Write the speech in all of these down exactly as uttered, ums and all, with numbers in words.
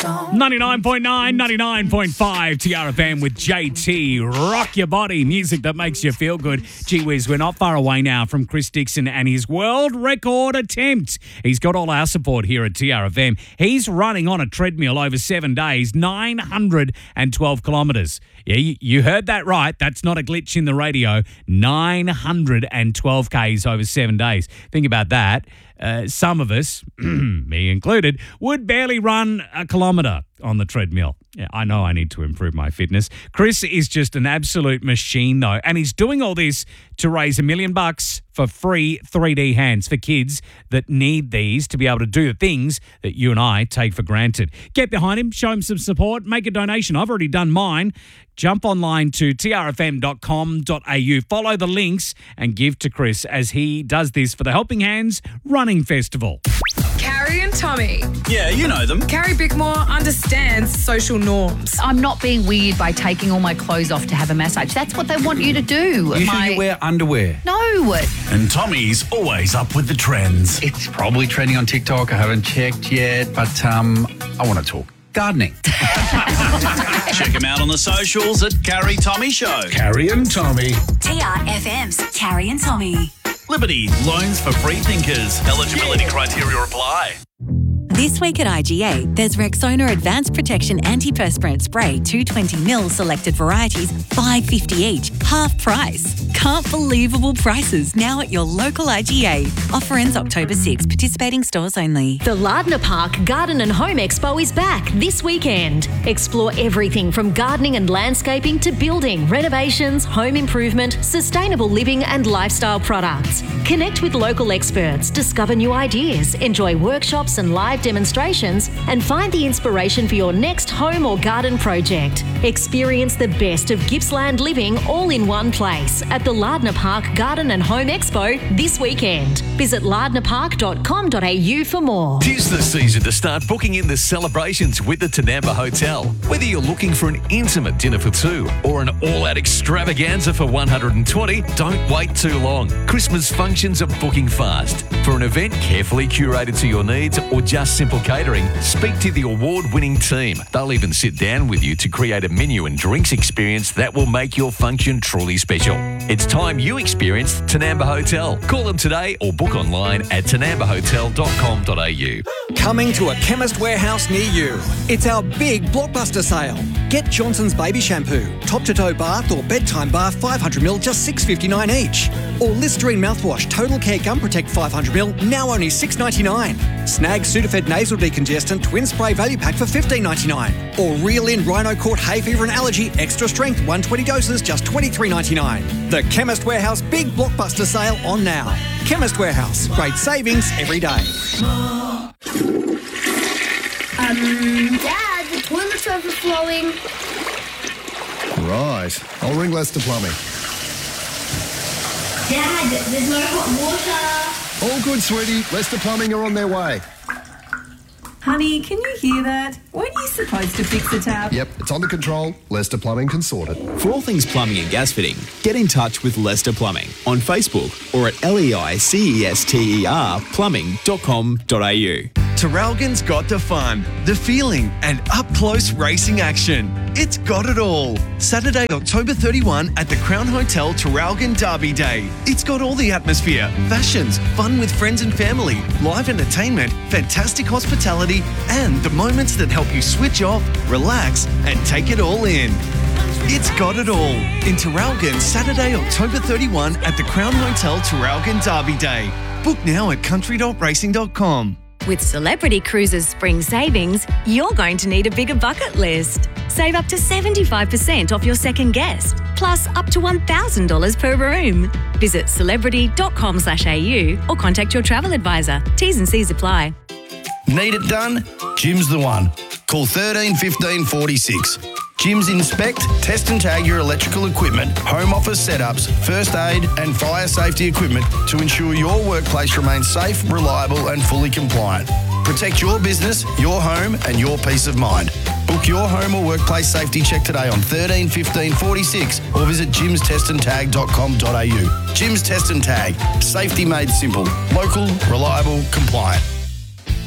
com. ninety-nine point nine, ninety-nine point five T R F M with J T. Rock your body. Music that makes you feel good. Gee whiz, we're not far away now from Chris Dixon and his world record attempt. He's got all our support here at T R F M. He's running on a treadmill over seven days, nine hundred twelve kilometres. Yeah, you, you heard that right. That's not a glitch in the radio. nine hundred twelve kays over seven days. Think about that. Uh, some of us, me included, would barely run a kilometre on the treadmill. Yeah, I know I need to improve my fitness. Chris is just an absolute machine, though, and he's doing all this to raise a million bucks for free three D hands for kids that need these to be able to do the things that you and I take for granted. Get behind him, show him some support, make a donation. I've already done mine. Jump online to T R F M dot com dot A U. Follow the links and give to Chris as he does this for the Helping Hands Running Festival. Carrie and Tommy. Yeah, you know them. Carrie Bickmore understands social norms. I'm not being weird by taking all my clothes off to have a massage. That's what they want you to do. You my... sure you wear underwear? No. And Tommy's always up with the trends. It's probably trending on TikTok. I haven't checked yet, but um, I want to talk gardening. Check him out on the socials at Carrie Tommy Show. Carrie and Tommy. T R F M's Carrie and Tommy. Liberty, loans for free thinkers. Eligibility criteria apply. This week at I G A, there's Rexona Advanced Protection Antiperspirant Spray, two hundred twenty milliliter selected varieties, five dollars fifty each, half price. Can't believable prices now at your local I G A. Offer ends October sixth, participating stores only. The Lardner Park Garden and Home Expo is back this weekend. Explore everything from gardening and landscaping to building, renovations, home improvement, sustainable living and lifestyle products. Connect with local experts, discover new ideas, enjoy workshops and live demonstrations, and find the inspiration for your next home or garden project. Experience the best of Gippsland living all in one place at the Lardner Park Garden and Home Expo this weekend. Visit lardner park dot com dot A U for more. Tis the season to start booking in the celebrations with the Tanamba Hotel. Whether you're looking for an intimate dinner for two or an all-out extravaganza for one hundred twenty, don't wait too long. Christmas functions are booking fast. For an event carefully curated to your needs or just simple catering, speak to the award-winning team. They'll even sit down with you to create a menu and drinks experience that will make your function truly special. It's time you experienced Tanamba Hotel. Call them today or book online at tanamba hotel dot com dot A U. Coming to a Chemist Warehouse near you. It's our big blockbuster sale. Get Johnson's Baby Shampoo, top-to-toe bath or bedtime bath five hundred milliliters, just six dollars fifty-nine each. Or Listerine mouthwash, Total Care Gum Protect five hundred milliliters, now only six dollars ninety-nine. Snag Sudafed Nasal Decongestant Twin Spray Value Pack for fifteen dollars ninety-nine. Or Reel In Rhino Court Hay Fever and Allergy Extra Strength one hundred twenty doses, just twenty-three dollars ninety-nine. The Chemist Warehouse Big Blockbuster Sale on now. Chemist Warehouse, great savings every day. Um, Dad, the toilet's overflowing. Right. I'll ring Lester Plumbing. Dad, there's no hot water. All good, sweetie. Lester Plumbing are on their way. Honey, can you hear that? Weren't you supposed to fix the tap? Yep, it's under control. Lester Plumbing can sort it. For all things plumbing and gas fitting, get in touch with Lester Plumbing on Facebook or at L E I C E S T E R plumbing dot com dot A U. Traralgon's got the fun, the feeling, and up-close racing action. It's got it all. Saturday, October thirty-first at the Crown Hotel Traralgon Derby Day. It's got all the atmosphere, fashions, fun with friends and family, live entertainment, fantastic hospitality, and the moments that help you switch off, relax, and take it all in. It's got it all in Traralgon, Saturday, October thirty-first at the Crown Hotel Traralgon Derby Day. Book now at country dot racing dot com. With Celebrity Cruises Spring Savings, you're going to need a bigger bucket list. Save up to seventy-five percent off your second guest, plus up to one thousand dollars per room. Visit celebrity dot com slash A U or contact your travel advisor. T's and C's apply. Need it done? Jim's the one. Call thirteen fifteen forty-six. Jim's inspect, test and tag your electrical equipment, home office setups, first aid and fire safety equipment to ensure your workplace remains safe, reliable and fully compliant. Protect your business, your home and your peace of mind. Book your home or workplace safety check today on thirteen fifteen forty-six or visit jims test and tag dot com dot A U. Jim's Test and Tag. Safety made simple. Local, reliable, compliant.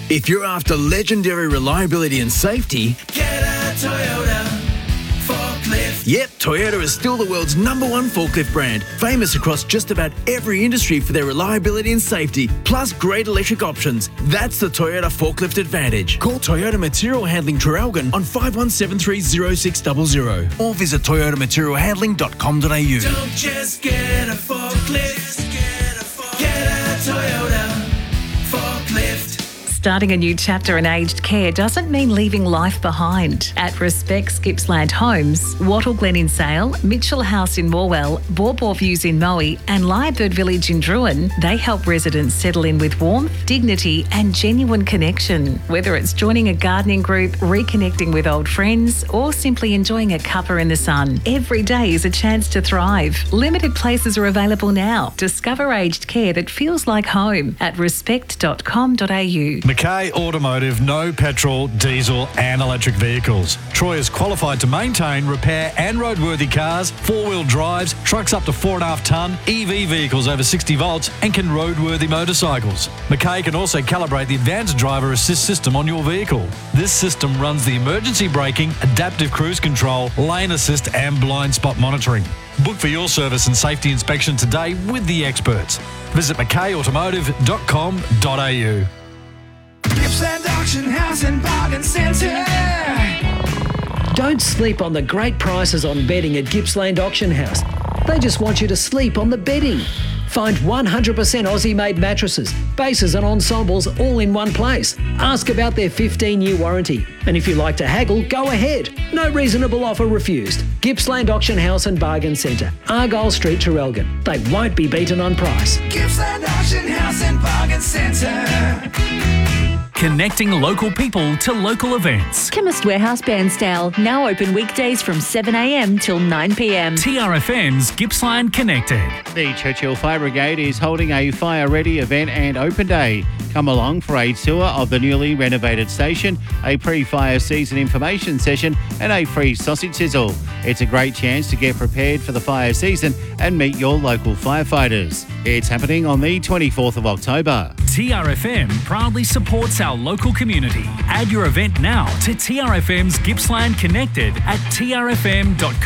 If you're after legendary reliability and safety, get a Toyota forklift. Yep, Toyota is still the world's number one forklift brand, famous across just about every industry for their reliability and safety, plus great electric options. That's the Toyota Forklift Advantage. Call Toyota Material Handling Traralgon on five one seven three zero six zero zero or visit toyota material handling dot com dot a u. Don't just get a forklift, get a Toyota forklift. Starting a new chapter in aged care doesn't mean leaving life behind. At Respect Gippsland Homes, Wattle Glen in Sale, Mitchell House in Morwell, Baw Baw Views in Moe and Lyrebird Village in Druin, they help residents settle in with warmth, dignity and genuine connection. Whether it's joining a gardening group, reconnecting with old friends or simply enjoying a cuppa in the sun, every day is a chance to thrive. Limited places are available now. Discover aged care that feels like home at respect dot com dot a u. Mackay Automotive, no petrol, diesel and electric vehicles. Troy is qualified to maintain, repair and roadworthy cars, four-wheel drives, trucks up to four and a half tonne, E V vehicles over sixty volts and can roadworthy motorcycles. Mackay can also calibrate the advanced driver assist system on your vehicle. This system runs the emergency braking, adaptive cruise control, lane assist and blind spot monitoring. Book for your service and safety inspection today with the experts. Visit mackay automotive dot com dot a u. Gippsland Auction House and Bargain Centre. Don't sleep on the great prices on bedding at Gippsland Auction House. They just want you to sleep on the bedding. Find one hundred percent Aussie-made mattresses, bases and ensembles all in one place. Ask about their fifteen-year warranty. And if you like to haggle, go ahead. No reasonable offer refused. Gippsland Auction House and Bargain Centre, Argyle Street, Traralgon. They won't be beaten on price. Gippsland Auction House and Bargain Centre. Connecting local people to local events. Chemist Warehouse Bairnsdale, now open weekdays from seven a m till nine p m. T R F M's Gippsland Connected. The Churchill Fire Brigade is holding a fire-ready event and open day. Come along for a tour of the newly renovated station, a pre-fire season information session and a free sausage sizzle. It's a great chance to get prepared for the fire season and meet your local firefighters. It's happening on the twenty-fourth of October. T R F M proudly supports our local community. Add your event now to T R F M's Gippsland Connected at t r f m dot co